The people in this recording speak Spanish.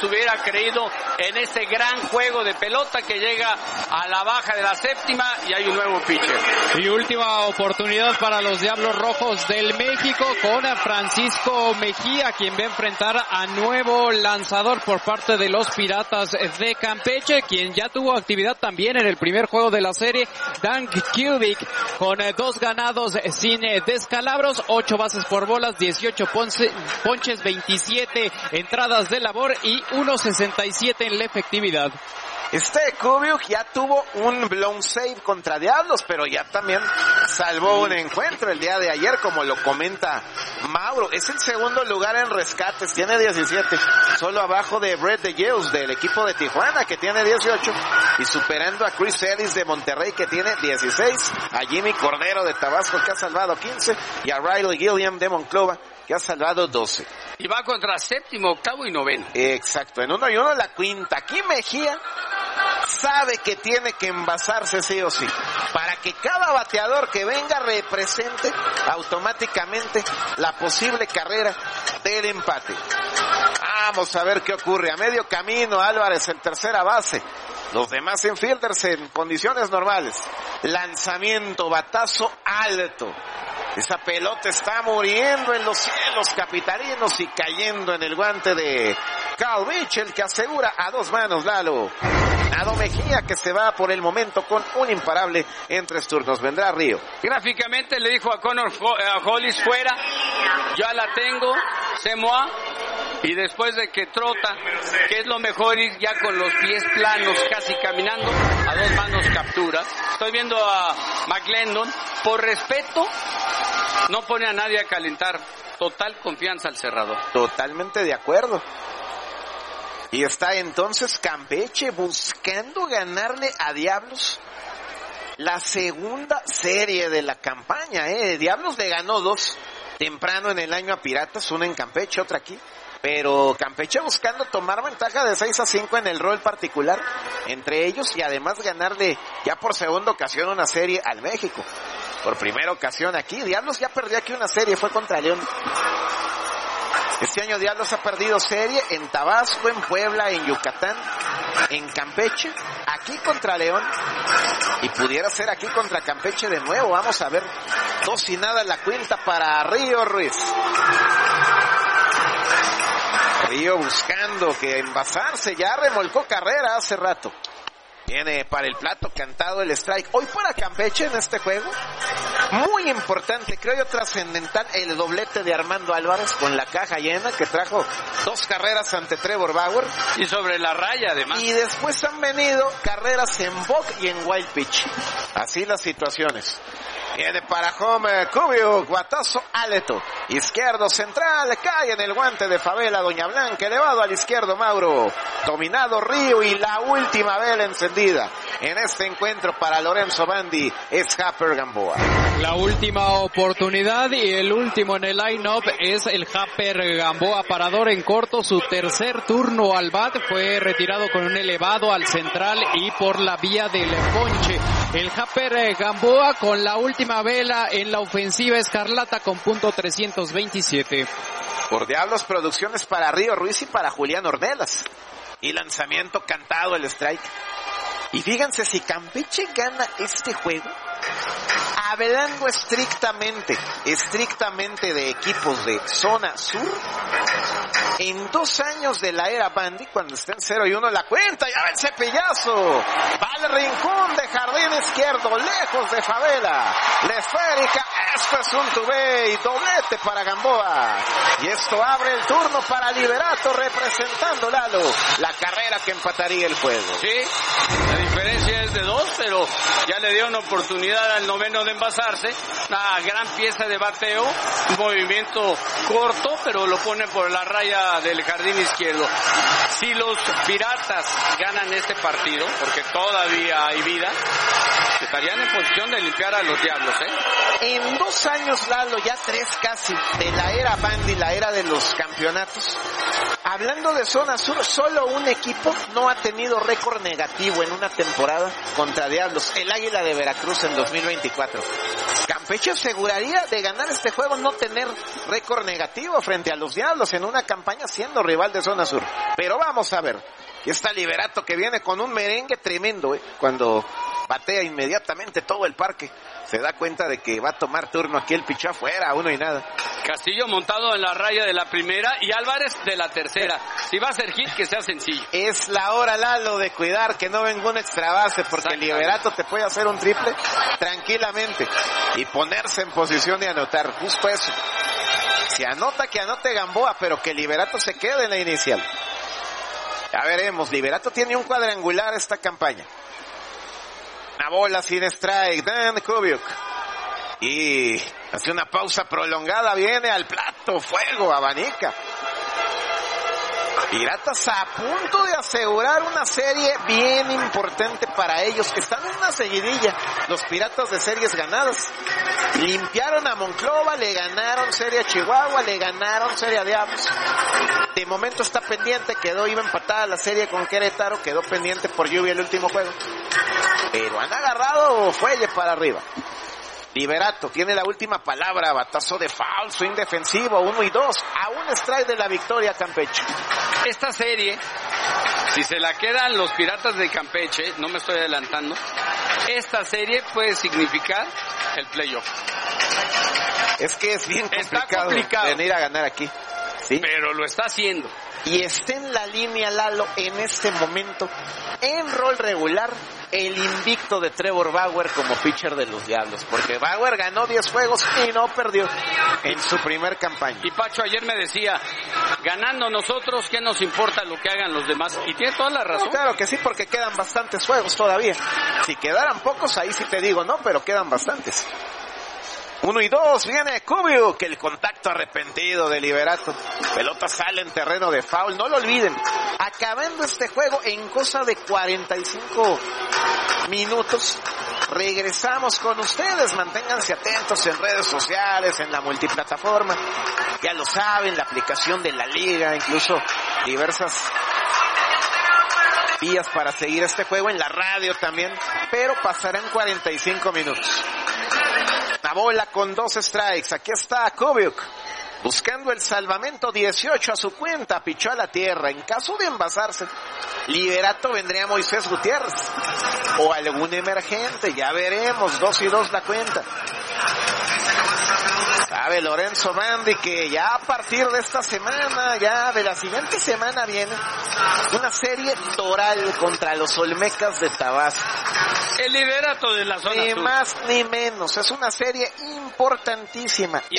hubiera creído en ese gran juego de pelota que llega a la baja de la séptima y hay un nuevo pitcher. Y última oportunidad para los Diablos Rojos del México con Francisco Mejía, quien va a enfrentar a nuevo lanzador por parte de los Piratas de Campeche, quien ya tuvo actividad también en el primer juego de la serie, Dan Kubik, con 2 ganados sin descalabros, 8 bases por bolas, 18 ponches, 27 entradas de labor y 1.67 en la efectividad. Kubik ya tuvo un blown save contra Diablos, pero ya también salvó un encuentro el día de ayer, como lo comenta Mauro. Es el segundo lugar en rescates, tiene 17, solo abajo de Brett DeYeus del equipo de Tijuana, que tiene 18, y superando a Chris Ellis de Monterrey, que tiene 16, a Jimmy Cordero de Tabasco, que ha salvado 15, y a Riley Gilliam de Monclova, que ha salvado 12. Y va contra séptimo, octavo y noveno. Exacto, en 1-1 la quinta. Aquí Mejía sabe que tiene que envasarse sí o sí, para que cada bateador que venga represente automáticamente la posible carrera del empate. Vamos a ver qué ocurre. A medio camino Álvarez en tercera base, los demás infielders en condiciones normales. Lanzamiento, batazo alto. Esa pelota está muriendo en los cielos capitalinos y cayendo en el guante de Cal Mitchell, que asegura a 2 manos Lalo. Nado Mejía, que se va por el momento con un imparable en 3 turnos. Vendrá Río. Gráficamente le dijo a Connor Hollis fuera, ya la tengo, c'est moi. Y después de que trota, que es lo mejor ir ya con los pies planos, casi caminando, a 2 manos captura. Estoy viendo a McClendon, por respeto, no pone a nadie a calentar. Total confianza al cerrador. Totalmente de acuerdo. Y está entonces Campeche buscando ganarle a Diablos la segunda serie de la campaña. Diablos le ganó 2 temprano en el año a Piratas, una en Campeche, otra aquí. Pero Campeche buscando tomar ventaja de 6-5 en el rol particular entre ellos y además ganarle ya por segunda ocasión una serie al México. Por primera ocasión aquí. Diablos ya perdió aquí una serie, fue contra León. Este año Diablos ha perdido serie en Tabasco, en Puebla, en Yucatán, en Campeche, aquí contra León y pudiera ser aquí contra Campeche de nuevo. Vamos a ver. 2-0 la cuenta para Río Ruiz. Río buscando que envasarse, ya remolcó carrera hace rato. Viene para el plato cantado el strike. Hoy para Campeche en este juego, muy importante, creo yo trascendental, el doblete de Armando Álvarez con la caja llena, que trajo 2 carreras ante Trevor Bauer. Y sobre la raya además. Y después han venido carreras en Buck y en Wild Pitch. Así las situaciones. Viene para home Kubik, guatazo alto, izquierdo central, cae en el guante de Favela Doña Blanca, elevado al izquierdo Mauro, dominado Río y la última vela encendida en este encuentro para Lorenzo Bandi es Happer Gamboa. La última oportunidad y el último en el line-up es el Happer Gamboa, parador en corto, su tercer turno al bat, fue retirado con un elevado al central y por la vía del ponche. El Happer Gamboa con la última vela en la ofensiva escarlata con punto 327. Por Diablos, producciones para Río Ruiz y para Julián Ornelas. Y lanzamiento cantado el strike. Y fíjense, si Campeche gana este juego, hablando estrictamente de equipos de zona sur, en 2 años de la era Bandi, cuando está en 0-1 la cuenta, ya va el cepillazo, va al rincón de jardín izquierdo, lejos de Favela, la esférica, esto es un tubey, doblete para Gamboa, y esto abre el turno para Liberato, representando Lalo, la carrera que empataría el juego. Sí, la diferencia es de 2, pero ya le dio una oportunidad al noveno de envasarse, una gran pieza de bateo, un movimiento corto, pero lo pone por la raya del jardín izquierdo. Si los Piratas ganan este partido, porque todavía hay vida, estarían en posición de limpiar a los Diablos, En 2 años, Lalo, ya 3 casi, de la era Bandi, la era de los campeonatos. Hablando de zona sur, solo un equipo no ha tenido récord negativo en una temporada contra Diablos, el Águila de Veracruz en 2024. Campeche aseguraría de ganar este juego, no tener récord negativo frente a los Diablos en una campaña siendo rival de zona sur. Pero vamos a ver. Y está Liberato que viene con un merengue tremendo, cuando batea inmediatamente todo el parque. Se da cuenta de que va a tomar turno aquí el pichó afuera, 1-0. Castillo montado en la raya de la primera y Álvarez de la tercera. Si va a ser hit, que sea sencillo. Es la hora, Lalo, de cuidar que no venga un extra base, porque Liberato te puede hacer un triple tranquilamente y ponerse en posición de anotar. Justo eso. Si anota, que anote Gamboa, pero que Liberato se quede en la inicial. Ya veremos, Liberato tiene un cuadrangular esta campaña. Una bola sin strike, Dan Kubiuk. Y hace una pausa prolongada, viene al plato, fuego, abanica. Piratas a punto de asegurar una serie bien importante para ellos, que están en una seguidilla. Los Piratas de series ganadas. Limpiaron a Monclova, le ganaron serie a Chihuahua, le ganaron serie a Diablos. De momento está pendiente, iba empatada la serie con Querétaro, quedó pendiente por lluvia el último juego. Pero han agarrado fuelle para arriba. Liberato tiene la última palabra, batazo de foul, swing defensivo, 1-2, a un strike de la victoria Campeche. Esta serie, si se la quedan los Piratas de Campeche, no me estoy adelantando, esta serie puede significar el playoff. Es que es bien complicado venir a ganar aquí, ¿sí? Pero lo está haciendo. Y está en la línea, Lalo, en este momento, en rol regular, el invicto de Trevor Bauer como pitcher de los Diablos, porque Bauer ganó 10 juegos y no perdió en su primer campaña. Y Pacho ayer me decía, ganando nosotros, ¿qué nos importa lo que hagan los demás? Y tiene toda la razón. No, claro que sí, porque quedan bastantes juegos todavía. Si quedaran pocos, ahí sí te digo, no, pero quedan bastantes. 1-2, viene Kubiuk, el contacto arrepentido de Liberato. Pelota sale en terreno de foul, no lo olviden. Acabando este juego en cosa de 45 minutos, regresamos con ustedes. Manténganse atentos en redes sociales, en la multiplataforma. Ya lo saben, la aplicación de la liga, incluso diversas vías para seguir este juego, en la radio también. Pero pasarán 45 minutos. La bola con 2 strikes. Aquí está Kubiuk buscando el salvamento, 18 a su cuenta, pichó a la tierra. En caso de envasarse, Liberato vendría Moisés Gutiérrez o algún emergente, ya veremos. 2-2 la cuenta. Sabe Lorenzo Bandi que ya a partir de esta semana, ya de la siguiente semana, viene una serie toral contra los Olmecas de Tabasco. El Liberato de la zona ni sur. más ni menos, es una serie importantísima.